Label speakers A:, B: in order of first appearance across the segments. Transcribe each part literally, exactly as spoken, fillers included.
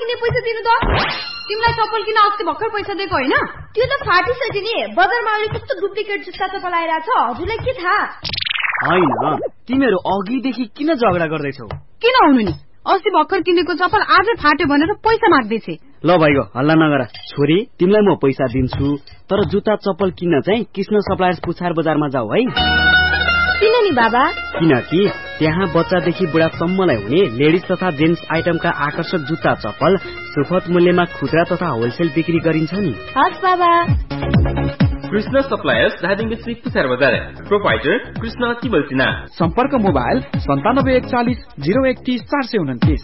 A: किन्ने पैसा दिनु त? तिमीलाई चप्पल किन अस्ति भर्खर पैसा दिएको हैन?
B: त्यो त फाटिसक्यो नि। बजारमा अहिले कस्तो डुप्लिकेट जुत्ता चप्पल आइराछ, हजुरलाई के थाहा?
C: हैन, तिमीहरु अघिदेखि किन झगडा गर्दैछौ?
A: किन हुनु नि? अस्ति भर्खर किनेको चप्पल आजै फाट्यो भनेर पैसा माग्दैछे।
C: ल भाइको हल्ला नगर। छोरी, तिमीलाई म पैसा दिन्छु, तर जुत्ता चप्पल किन्न चाहिँ कृष्ण सप्लायर्स पुछार बजारमा जाऊ है।
B: किन नि बाबा?
C: किनकि त्यहाँ बच्चादेखि बुढासम्मलाई हुने लेडिज तथा जेन्ट्स आइटमका आकर्षक जुत्ता चप्पल सुपथ मूल्यमा खुद्रा तथा होलसेल बिक्री गरिन्छ नि।
B: हस् बाबा।
D: कृष्ण सप्लायर्स धादिङबेसी पुछार बजार। प्रोपाइटर कृष्ण किबल सिन्हा।
E: सम्पर्क मोबाइल सन्तानब्बे एकचालिस जिरो एकतिस चार सय उन्तिस।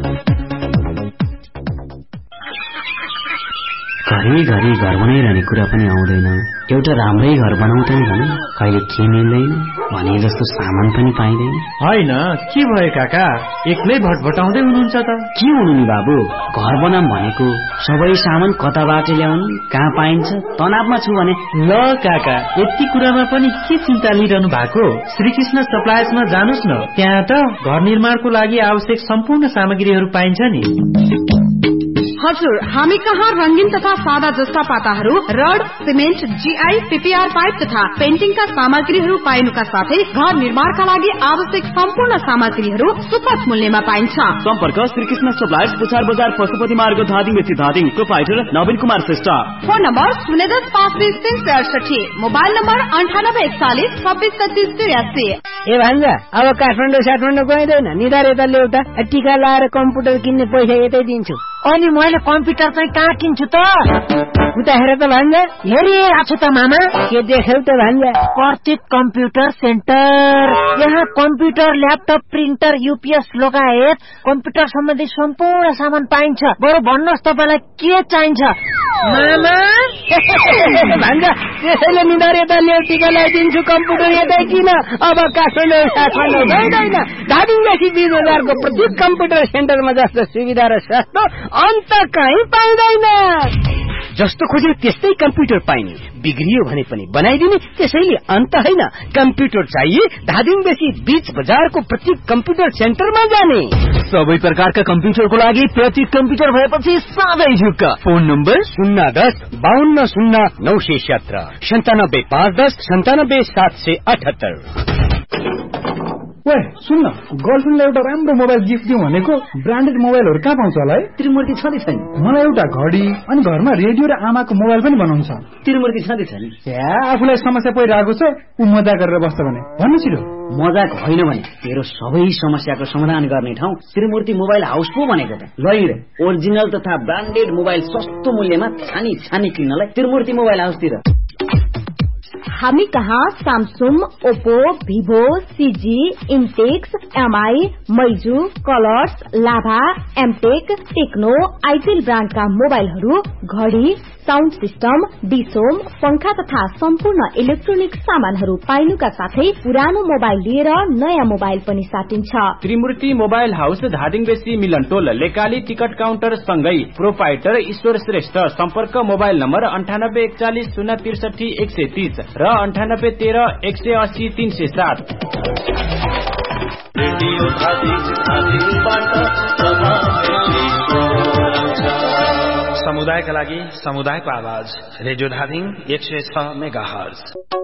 C: घरिघरि घर बनाइरहने कुरा पनि आउँदैन। एउटा राम्रै घर बनाउँदै भने कहिले के मिल्दैन भने जस्तो सामान पनि पाइँदैन।
F: होइन, के भयो काका? एक्लै भटभटाउँदै हुनुहुन्छ त?
C: के हुनु नि बाबु, घर बनाम भनेको सबै सामान कताबाट ल्याउनु, कहाँ पाइन्छ, तनावमा छु भने।
F: ल काका, यति कुरामा पनि के चिन्ता लिइरहनु भएको? श्रीकृष्ण सप्लायर्समा जानुस् न, त्यहाँ त घर निर्माणको लागि आवश्यक सम्पूर्ण सामग्रीहरू पाइन्छ नि।
A: हजुर, हामी कहाँ रंगीन तथा सादा जस्ता पाताहरू, rod, cement, GI, PPR pipe तथा पेन्टिङका सामग्रीहरू पाइनुका साथै घर निर्माणका लागि आवश्यक सम्पूर्ण सामग्रीहरू सुपथ मूल्यमा पाइन्छ।
C: सम्पर्क श्रीकृष्ण सप्लायर्स पुछार बजार पशुपति मार्ग धादिङ बेसी धादिङ। प्रोपाइटर नवीन कुमार श्रेष्ठ।
A: फोन नम्बर शून्य दस पाँच बिस तीन सय अडसठी। मोबाइल नम्बर अन्ठानब्बे एकचालिस छब्बिस पच्चिस त्रियासी।
G: ए भान्जा, अब काठमाडौँ साठमाडौँ गइँदैन, निधार यता ल्याउता। टिका लाएर कम्प्युटर किन्ने पैसा यतै दिन्छु।
H: अनि मैले कम्प्युटर चाहिँ कहाँ किन्छु त?
G: उता हेर त भान्जा।
H: हेरिरहेको छु त मामा।
G: के देख्यौ त भान्जा?
H: प्रतीक कम्प्युटर सेन्टर। यहाँ कम्प्युटर, ल्यापटप, प्रिन्टर, युपीएस लगायत कम्प्युटर सम्बन्धी सम्पूर्ण सामान पाइन्छ। बरु भन्नुहोस् तपाईँलाई के चाहिन्छ?
G: मामा भान्जा, त्यसैले निधार यता ल्याउ, टिका लगाइदिन्छु, कम्प्युटर यतै किन। अब काठमाडौँ साठमाडौँ गइँदैन। धादिङदेखि बिस बजारको प्रतीक कम्प्युटर सेन्टरमा जस्तो सुविधा र सस्तो अन्त कहीँ पाइँदैन। जस्तो खोज्यो त्यस्तै कम्प्युटर पाइने, बिग्रियो भने पनि बनाइदिने, त्यसैले अन्त होइन। कम्प्युटर चाहिए धादिङदेखि बीच बजारको प्रतीक कम्प्युटर सेन्टरमा जाने।
C: सबै प्रकारका कम्प्युटरको लागि प्रतीक कम्प्युटर भएपछि साधै झुक्क। फोन नम्बर शून्य दस बाहन्न शून्य नौ सय सत्र सन्तानब्बे पाँच दस सन्तानब्बे सात सय अठहत्तर।
E: ओए सुन न, गर्लफ्रेन्डलाई एउटा राम्रो मोबाइल गिफ्ट दिउँ भनेको। ब्रान्डेड मोबाइलहरू कहाँ पाउँछ होला है?
C: त्रिमूर्ति छँदै छैन।
E: मलाई एउटा घडी अनि घरमा रेडियो र आमाको मोबाइल पनि बनाउँछ।
C: त्रिमूर्ति छँदै छैन।
E: या आफूलाई समस्या परिरहेको छ, ऊ मजा गरेर बस्छ भने भन्नु छिटो।
C: मजाक होइन भने तेरो सबै समस्याको समाधान गर्ने ठाउँ त्रिमूर्ति मोबाइल हाउस पो भनेको त। ल हिँड, ओरिजिनल तथा ब्रान्डेड मोबाइल सस्तो मूल्यमा छानी छानी किन्नलाई त्रिमूर्ति मोबाइल हाउसतिर।
B: हामी कहाँ Samsung, Oppo, Vivo, CG, इन्टेक्स, MI, मैजू, colours, लाभा, एमटेक, टेक्नो, आइटेल ब्रान्डका मोबाइलहरू, घडी, साउन्ड सिस्टम, डिसोम, पंखा तथा सम्पूर्ण इलेक्ट्रोनिक सामानहरू पाइनुका साथै पुरानो मोबाइल लिएर नयाँ मोबाइल पनि साटिन्छ।
D: त्रिमूर्ति मोबाइल हाउस धादिङबेसी मिलनटोल लेकाली टिकट काउन्टर सँगै। प्रोपाइटर ईश्वर श्रेष्ठ। सम्पर्क मोबाइल नम्बर अन्ठानब्बे एकचालिस शून्य त्रिसठी एक सय तीस र अन्ठानब्बे तेह्र एक सय अस्सी तीन सय सात।
I: समुदायका लागि समुदायको आवाज रेडियो धादिङ एक सय छ मेगा हर्ज।